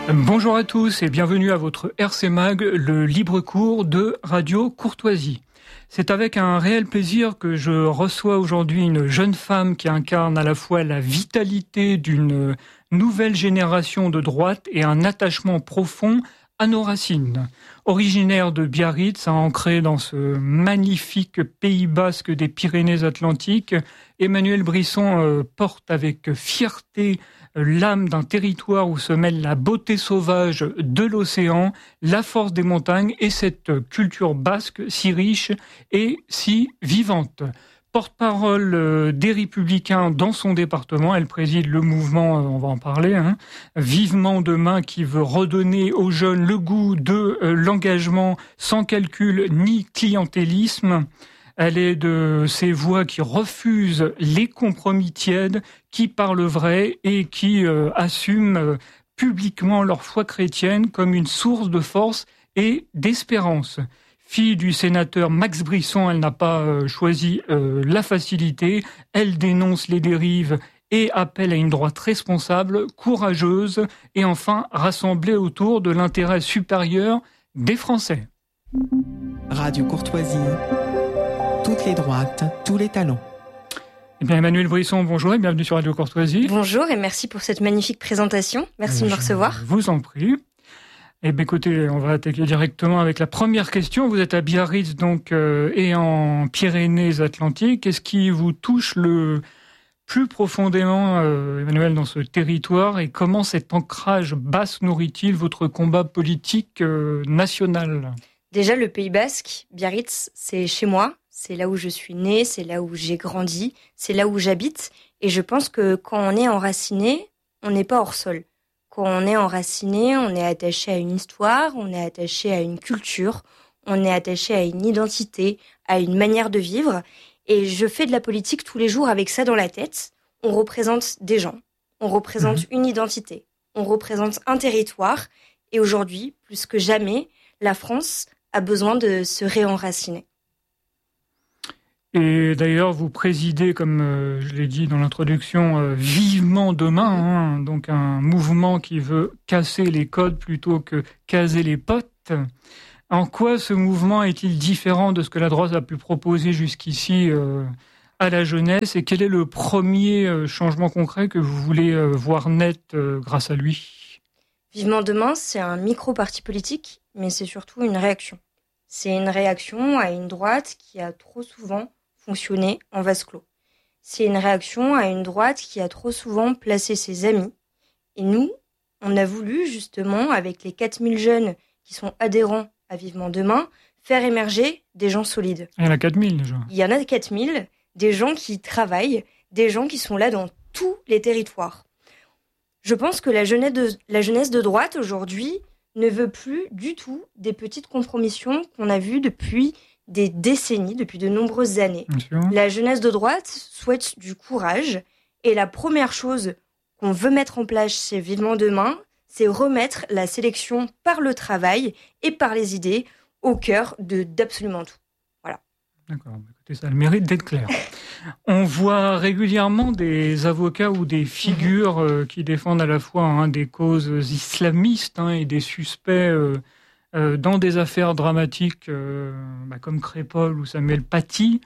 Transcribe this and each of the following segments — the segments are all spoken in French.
Bonjour à tous et bienvenue à votre RC Mag, le libre cours de Radio Courtoisie. C'est avec un réel plaisir que je reçois aujourd'hui une jeune femme qui incarne à la fois la vitalité d'une nouvelle génération de droite et un attachement profond à nos racines. Originaire de Biarritz, ancrée dans ce magnifique pays basque des Pyrénées-Atlantiques, Emmanuelle Brisson porte avec fierté l'âme d'un territoire où se mêle la beauté sauvage de l'océan, la force des montagnes et cette culture basque si riche et si vivante. Porte-parole des Républicains dans son département, elle préside le mouvement, on va en parler, Vivement Demain, qui veut redonner aux jeunes le goût de l'engagement sans calcul ni clientélisme. Elle est de ces voix qui refusent les compromis tièdes, qui parlent vrai et qui assument publiquement leur foi chrétienne comme une source de force et d'espérance. Fille du sénateur Max Brisson, elle n'a pas choisi la facilité. Elle dénonce les dérives et appelle à une droite responsable, courageuse et enfin rassemblée autour de l'intérêt supérieur des Français. Radio Courtoisie. Toutes les droites, tous les talents. Eh bien, Emmanuelle Brisson, bonjour et bienvenue sur Radio Courtoisie. Bonjour et merci pour cette magnifique présentation. Merci de me recevoir. Je vous en prie. Eh bien, écoutez, on va attaquer directement avec la première question. Vous êtes à Biarritz, donc, et en Pyrénées-Atlantiques. Qu'est-ce qui vous touche le plus profondément, Emmanuelle, dans ce territoire, et comment cet ancrage basque nourrit-il votre combat politique national ? Déjà, le Pays basque, Biarritz, c'est chez moi. C'est là où je suis née, c'est là où j'ai grandi, c'est là où j'habite. Et je pense que quand on est enraciné, on n'est pas hors sol. Quand on est enraciné, on est attaché à une histoire, on est attaché à une culture, on est attaché à une identité, à une manière de vivre. Et je fais de la politique tous les jours avec ça dans la tête. On représente des gens, on représente une identité, on représente un territoire. Et aujourd'hui, plus que jamais, la France a besoin de se réenraciner. Et d'ailleurs, vous présidez, comme je l'ai dit dans l'introduction, Vivement Demain, donc un mouvement qui veut casser les codes plutôt que caser les potes. En quoi ce mouvement est-il différent de ce que la droite a pu proposer jusqu'ici à la jeunesse, et quel est le premier changement concret que vous voulez voir naître grâce à lui ? Vivement Demain, c'est un micro-parti politique, mais c'est surtout une réaction. C'est une réaction à une droite qui a trop souvent fonctionné en vase clos. C'est une réaction à une droite qui a trop souvent placé ses amis. Et nous, on a voulu justement, avec les 4000 jeunes qui sont adhérents à Vivement Demain, faire émerger des gens solides. Il y en a 4000 déjà. Il y en a 4000, des gens qui travaillent, des gens qui sont là dans tous les territoires. Je pense que la jeunesse de droite aujourd'hui ne veut plus du tout des petites compromissions qu'on a vues depuis des décennies, depuis de nombreuses années. La jeunesse de droite souhaite du courage, et la première chose qu'on veut mettre en place chez Vivement Demain, c'est remettre la sélection par le travail et par les idées au cœur d'absolument tout. Voilà. D'accord, écoutez, ça a le mérite d'être clair. On voit régulièrement des avocats ou des figures qui défendent à la fois des causes islamistes et des suspects dans des affaires dramatiques comme Crépol ou Samuel Paty.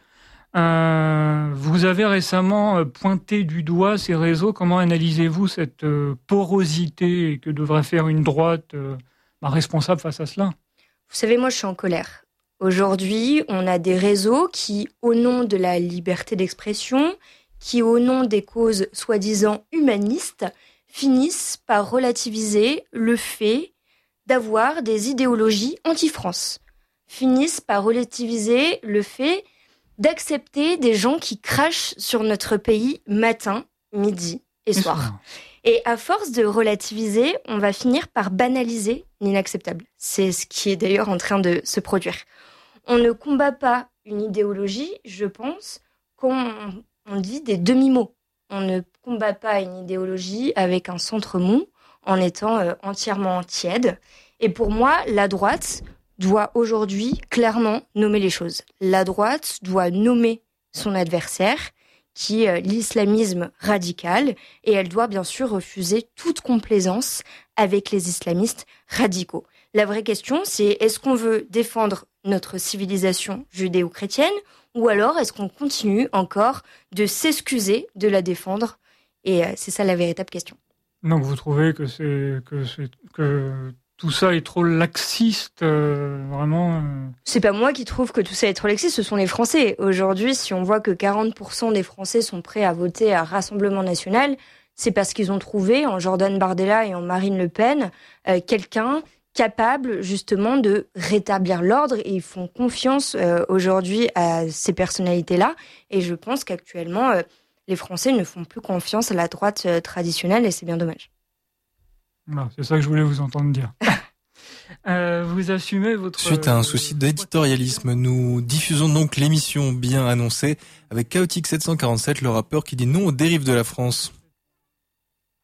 Vous avez récemment pointé du doigt ces réseaux. Comment analysez-vous cette porosité que devrait faire une droite responsable face à cela ? Vous savez, moi je suis en colère. Aujourd'hui, on a des réseaux qui, au nom de la liberté d'expression, qui, au nom des causes soi-disant humanistes, finissent par relativiser le fait d'avoir des idéologies anti-France, finissent par relativiser le fait d'accepter des gens qui crachent sur notre pays matin, midi et soir. Et à force de relativiser, on va finir par banaliser l'inacceptable. C'est ce qui est d'ailleurs en train de se produire. On ne combat pas une idéologie, je pense, quand on dit des demi-mots. On ne combat pas une idéologie avec un centre mou, en étant entièrement tiède. Et pour moi, la droite doit aujourd'hui clairement nommer les choses. La droite doit nommer son adversaire, qui est l'islamisme radical, et elle doit bien sûr refuser toute complaisance avec les islamistes radicaux. La vraie question, c'est est-ce qu'on veut défendre notre civilisation judéo-chrétienne, ou alors est-ce qu'on continue encore de s'excuser de la défendre? Et c'est ça la véritable question. Donc vous trouvez que tout ça est trop laxiste, vraiment C'est pas moi qui trouve que tout ça est trop laxiste, ce sont les Français. Aujourd'hui, si on voit que 40% des Français sont prêts à voter à Rassemblement National, c'est parce qu'ils ont trouvé en Jordan Bardella et en Marine Le Pen quelqu'un capable justement de rétablir l'ordre, et ils font confiance aujourd'hui à ces personnalités-là. Et je pense qu'actuellement, les Français ne font plus confiance à la droite traditionnelle, et c'est bien dommage. Voilà, c'est ça que je voulais vous entendre dire. Vous assumez votre... Suite à un souci d'éditorialisme, nous diffusons donc l'émission bien annoncée avec Chaotique 747, le rappeur qui dit non aux dérives de la France.